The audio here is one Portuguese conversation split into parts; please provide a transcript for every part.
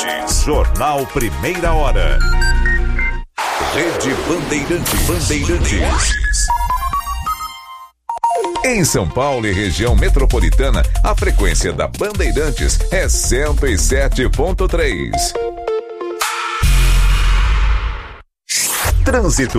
Bandeirantes. Jornal Primeira Hora. Rede Bandeirantes. Em São Paulo e região metropolitana, a frequência da Bandeirantes é 107.3. Trânsito.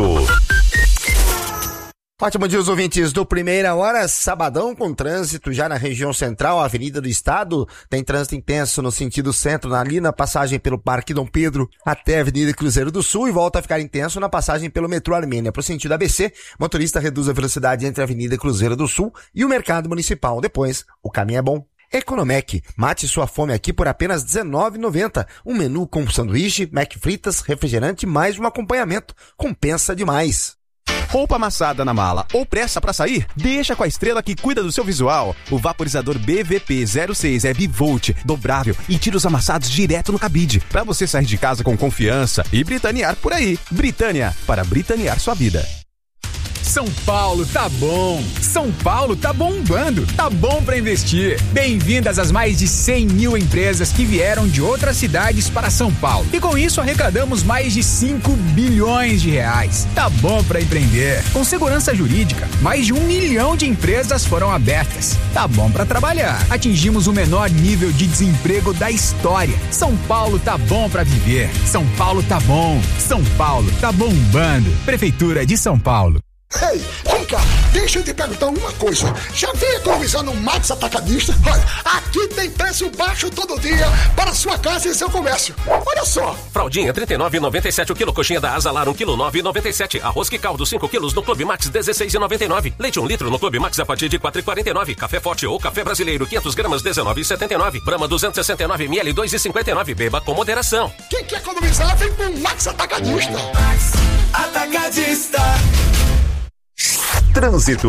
Ótimo dia, os ouvintes do Primeira Hora, sabadão com trânsito já na região central, Avenida do Estado, tem trânsito intenso no sentido centro, ali na passagem pelo Parque Dom Pedro até a Avenida Cruzeiro do Sul e volta a ficar intenso na passagem pelo metrô Armênia. Pro sentido ABC, motorista reduz a velocidade entre a Avenida Cruzeiro do Sul e o Mercado Municipal. Depois, o caminho é bom. Economec, mate sua fome aqui por apenas R$19,90. Um menu com sanduíche, Mac fritas, refrigerante mais um acompanhamento. Compensa demais. Roupa amassada na mala ou pressa pra sair? Deixa com a Estrela que cuida do seu visual. O vaporizador BVP06 é bivolt, dobrável e tira os amassados direto no cabide, pra você sair de casa com confiança e britanear por aí. Britânia, para britanear sua vida. São Paulo tá bom, São Paulo tá bombando, tá bom pra investir. Bem-vindas às mais de 100 mil empresas que vieram de outras cidades para São Paulo. E com isso arrecadamos mais de 5 bilhões de reais. Tá bom pra empreender. Com segurança jurídica, mais de 1 milhão de empresas foram abertas. Tá bom pra trabalhar. Atingimos o menor nível de desemprego da história. São Paulo tá bom pra viver. São Paulo tá bom. São Paulo tá bombando. Prefeitura de São Paulo. Ei, vem cá, deixa eu te perguntar uma coisa. Já veio economizando no Max Atacadista? Olha, aqui tem preço baixo todo dia para sua casa e seu comércio. Olha só. Fraldinha, R$39,97 o quilo. Coxinha da Asalar, 1 quilo, R$9,97. Arroz que caldo, 5 quilos no Clube Max, R$16,99. Leite 1 litro no Clube Max a partir de R$4,49. Café Forte ou Café Brasileiro, 500 gramas, R$19,79. Brahma, 269 ml, R$2,59. Beba com moderação. Quem quer economizar, vem com o Max Atacadista. Max Atacadista. Trânsito.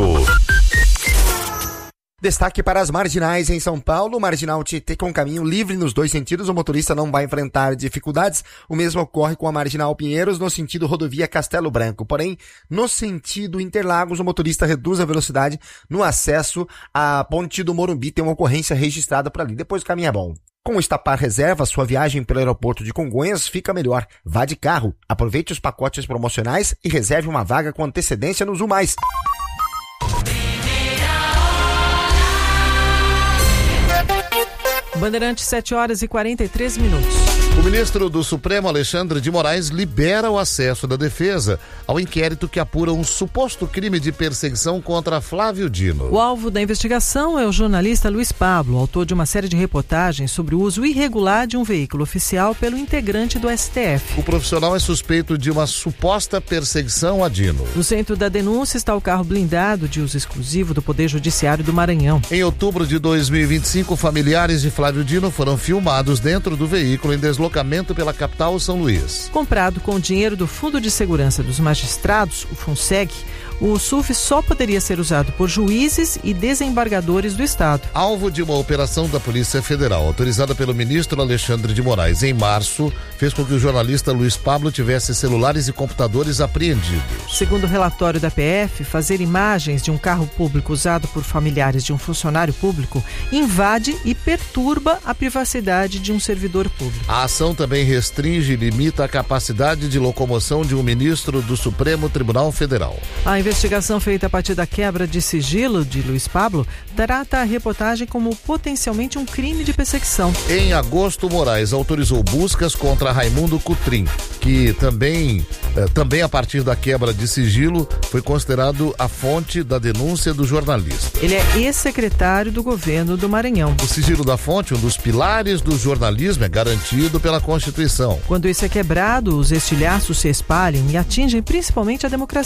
Destaque para as marginais em São Paulo. Marginal Tietê com caminho livre nos dois sentidos. O motorista não vai enfrentar dificuldades. O mesmo ocorre com a Marginal Pinheiros no sentido rodovia Castelo Branco. Porém, no sentido Interlagos, o motorista reduz a velocidade no acesso à Ponte do Morumbi. Tem uma ocorrência registrada por ali. Depois o caminho é bom. Com o Estapar Reserva, sua viagem pelo aeroporto de Congonhas fica melhor. Vá de carro, aproveite os pacotes promocionais e reserve uma vaga com antecedência no Azul Mais. Bandeirantes, 7h43. O ministro do Supremo, Alexandre de Moraes, libera o acesso da defesa ao inquérito que apura um suposto crime de perseguição contra Flávio Dino. O alvo da investigação é o jornalista Luiz Pablo, autor de uma série de reportagens sobre o uso irregular de um veículo oficial pelo integrante do STF. O profissional é suspeito de uma suposta perseguição a Dino. No centro da denúncia está o carro blindado de uso exclusivo do Poder Judiciário do Maranhão. Em outubro de 2025, familiares de Flávio Dino foram filmados dentro do veículo em deslocamento pela capital São Luís. Comprado com o dinheiro do Fundo de Segurança dos Magistrados, o FUNSEG, o SUF só poderia ser usado por juízes e desembargadores do Estado. Alvo de uma operação da Polícia Federal, autorizada pelo ministro Alexandre de Moraes em março, fez com que o jornalista Luiz Pablo tivesse celulares e computadores apreendidos. Segundo o relatório da PF, fazer imagens de um carro público usado por familiares de um funcionário público invade e perturba a privacidade de um servidor público. A ação também restringe e limita a capacidade de locomoção de um ministro do Supremo Tribunal Federal. A investigação feita a partir da quebra de sigilo de Luiz Pablo trata a reportagem como potencialmente um crime de perseguição. Em agosto, Moraes autorizou buscas contra Raimundo Cutrim, que também a partir da quebra de sigilo foi considerado a fonte da denúncia do jornalista. Ele é ex-secretário do governo do Maranhão. O sigilo da fonte, um dos pilares do jornalismo, é garantido pela Constituição. Quando isso é quebrado, os estilhaços se espalham e atingem principalmente a democracia.